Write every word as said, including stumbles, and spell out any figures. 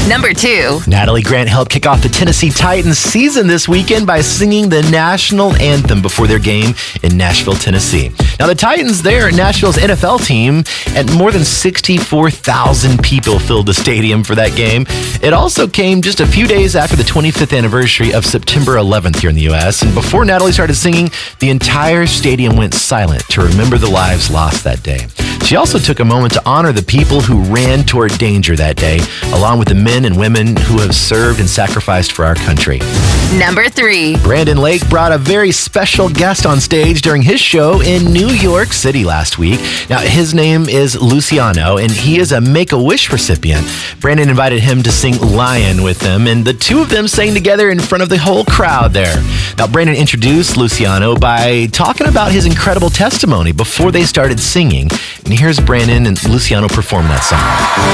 Number two. Natalie Grant helped kick off the Tennessee Titans season this weekend by singing the national anthem before their game in Nashville, Tennessee. Now, the Titans, they're Nashville's N F L team, and more than sixty-four thousand people filled the stadium for that game. It also came just a few days after the twenty-fifth anniversary of September eleventh here in the U S, and before Natalie started singing, the entire stadium went silent to remember the lives lost that day. She also took a moment to honor the people who ran toward danger that day, along with the men and women who have served and sacrificed for our country. Number three. Brandon Lake brought a very special guest on stage during his show in New York City last week. Now, his name is Luciano, and he is a Make-A-Wish recipient. Brandon invited him to sing Lion with him, and the two of them sang together in front of the whole crowd there. Now, Brandon introduced Luciano by talking about his incredible testimony before they started singing. And here's Brandon and Luciano perform that song.